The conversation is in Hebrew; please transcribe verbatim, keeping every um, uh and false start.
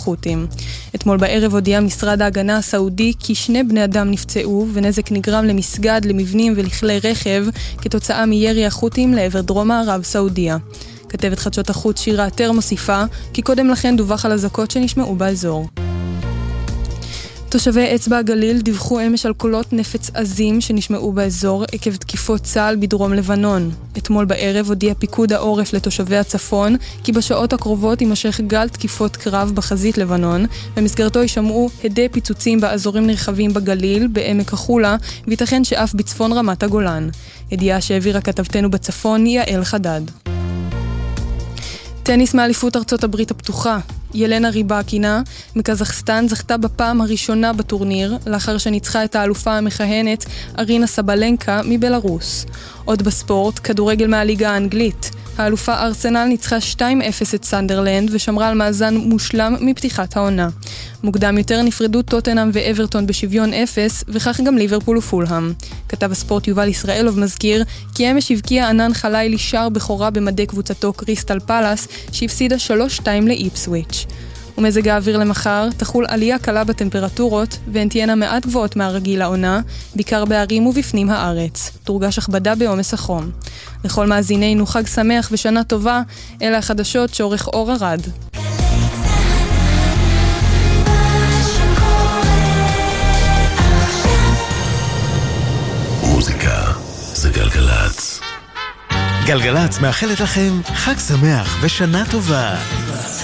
החות'ים. אתמול בערב הודיע משרד ההגנה הסעודי כי שני בני אדם נפצעו ונזק נגרם למסגד, למבנים ולכלי רכב כתוצאה מירי החות'ים לעבר דרום מערב סעודיה. כתבת חדשות החוץ שירה עטר מוסיפה כי קודם לכן דווח על אזעקות שנשמעו באזור. תושבי אצבע הגליל דיווחו אמש על קולות נפץ עזים שנשמעו באזור עקב תקיפות צה"ל בדרום לבנון. אתמול בערב הודיע פיקוד העורף לתושבי הצפון כי בשעות הקרובות יימשך גל תקיפות קרב בחזית לבנון, במסגרתו יישמעו הדי פיצוצים באזורים נרחבים בגליל, בעמק החולה, וייתכן שאף בצפון רמת הגולן. ידיעה שהעבירה כתבתנו בצפון יעל חדד. טניס מאליפות ארצות הברית הפתוחה. ילנה ריבקינה מקזחסטן זכתה בפעם הראשונה בטורניר לאחר שניצחה את האלופה המכהנת ארינה סבלנקה מבלרוס. עוד בספורט, כדורגל מהליגה האנגלית. האלופה ארסנל ניצחה שתיים אפס את סנדרלנד ושמרה על מאזן מושלם מפתיחת העונה. מוקדם יותר נפרדו טוטנהאם ואברטון בשוויון אפס, וכך גם ליברפול ופולהאם. כתב הספורט יובל ישראלוב מזכיר כי אמש הבקיע ענן חלילי שער בכורה במדי קבוצתו קריסטל פלאס, שהפסידה שלוש שתיים לאיפסוויץ'. ומזג האוויר למחר תחול עלייה קלה בטמפרטורות, והן תהיינה מעט גבוהות מהרגיל לעונה, בעיקר בערים ובפנים הארץ. תורגש הכבדה בעומס החום. לכל מאזינינו חג שמח ושנה טובה, אלה החדשות שעורך אור ארד. מוזיקה זה גלגלץ. גלגלץ מאחלת לכם חג שמח ושנה טובה.